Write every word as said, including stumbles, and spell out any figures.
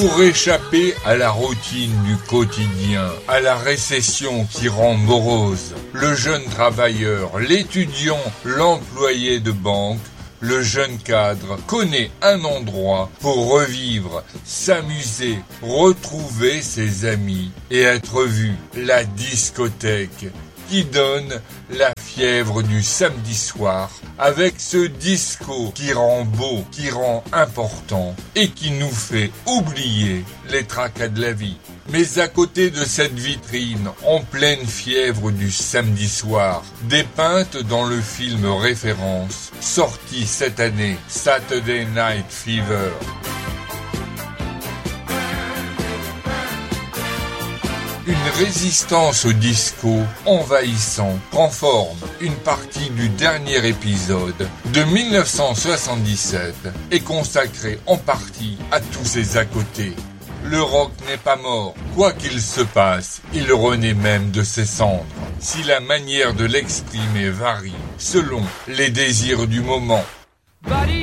Pour échapper à la routine du quotidien, à la récession qui rend morose, le jeune travailleur, l'étudiant, l'employé de banque, le jeune cadre connaît un endroit pour revivre, s'amuser, retrouver ses amis et être vu, la discothèque, qui donne la fièvre du samedi soir avec ce disco qui rend beau, qui rend important et qui nous fait oublier les tracas de la vie. Mais à côté de cette vitrine, en pleine fièvre du samedi soir, dépeinte dans le film référence, sorti cette année, Saturday Night Fever. Une résistance au disco envahissant prend forme. Une partie du dernier épisode de mille neuf cent soixante-dix-sept est consacrée en partie à tous ces à côté. Le rock n'est pas mort. Quoi qu'il se passe, il renaît même de ses cendres. Si la manière de l'exprimer varie selon les désirs du moment.